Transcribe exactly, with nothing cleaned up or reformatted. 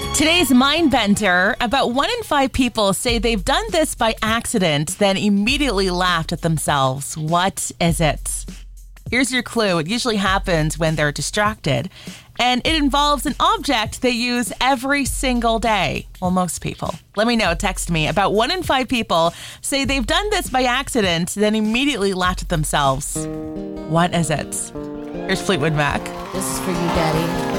Today's mind bender, about one in five people say they've done this by accident, then immediately laughed at themselves. What is it? Here's your clue. It usually happens when they're distracted, and it involves an object they use every single day. Well, most people. Let me know. Text me. About one in five people say they've done this by accident, then immediately laughed at themselves. What is it? Here's Fleetwood Mac. This is for you, Daddy.